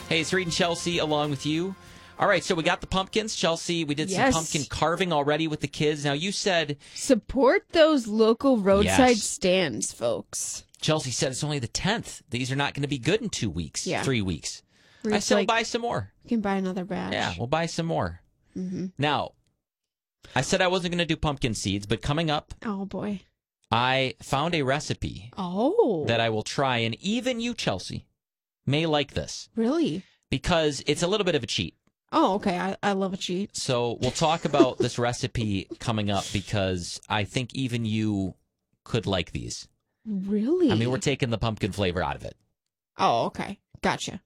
Hey, it's Reed and Chelsea along with you. All right, so we got the pumpkins. Chelsea, we did some pumpkin carving already with the kids. Now, you said... Support those local roadside Yes. stands, folks. Chelsea said it's only the 10th. These are not going to be good in 2 weeks, 3 weeks. I said we'll buy some more. We can buy another batch. Yeah, we'll buy some more. Mm-hmm. Now, I said I wasn't going to do pumpkin seeds, but coming up... Oh, boy. I found a recipe that I will try, and even you, Chelsea, may like this. Really? Because it's a little bit of a cheat. Oh, okay. I love a cheat. So we'll talk about this recipe coming up because I think even you could like these. Really? I mean, we're taking the pumpkin flavor out of it. Oh, okay. Gotcha.